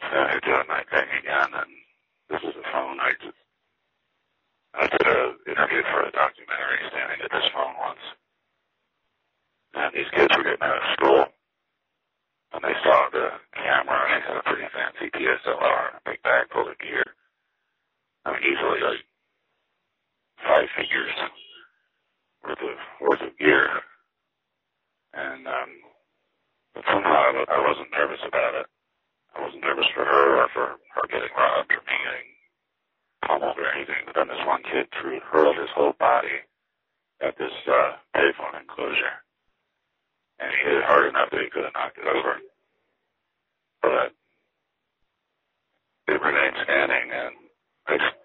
I do a night thing again, and this is a phone. I did an interview for a documentary standing at this phone once, and these kids were getting out of school, and they saw the camera, and it had a pretty fancy DSLR, a big bag full of gear. I mean, easily like 5 figures worth of gear, and but somehow I wasn't nervous about it. I wasn't nervous for her or for her getting robbed or me getting pummeled or anything. But then this one kid hurled his whole body at this payphone enclosure, and he hit it hard enough that he could have knocked it over. But it remained standing, and I just